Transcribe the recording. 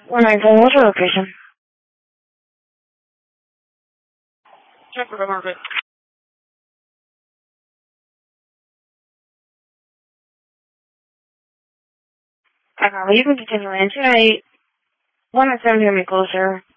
194, what's your location? Check for the market. I copy. You can continue in. 298. 197 to me closer.